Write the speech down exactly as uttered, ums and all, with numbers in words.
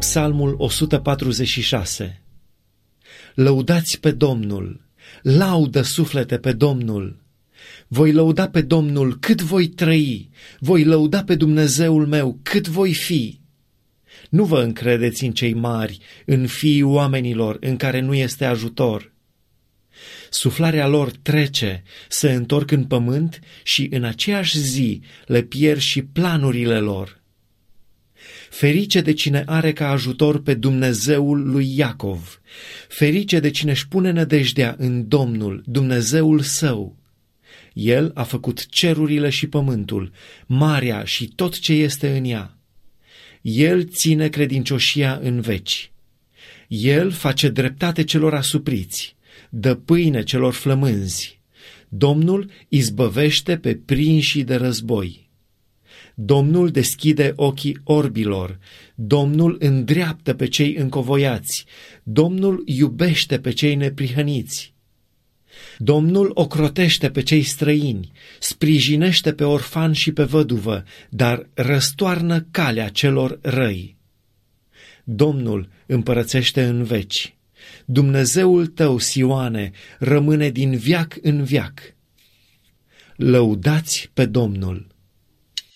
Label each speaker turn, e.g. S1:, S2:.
S1: Psalmul o sută patruzeci și șase. Lăudați pe Domnul, laudă suflete pe Domnul. Voi lăuda pe Domnul cât voi trăi, voi lăuda pe Dumnezeul meu cât voi fi. Nu vă încredeți în cei mari, în fiii oamenilor, în care nu este ajutor. Suflarea lor trece, se întorc în pământ și în aceeași zi le pierd și planurile lor. Ferice de cine are ca ajutor pe Dumnezeul lui Iacov, ferice de cine își pune nădejdea în Domnul, Dumnezeul său. El a făcut cerurile și pământul, marea și tot ce este în ea. El ține credincioșia în veci. El face dreptate celor asupriți, dă pâine celor flămânzi. Domnul izbăvește pe prinșii de război. Domnul deschide ochii orbilor, Domnul îndreaptă pe cei încovoiați, Domnul iubește pe cei neprihăniți. Domnul ocrotește pe cei străini, sprijinește pe orfan și pe văduvă, dar răstoarnă calea celor răi. Domnul împărățește în veci. Dumnezeul tău, Sioane, rămâne din veac în veac. Lăudați pe Domnul!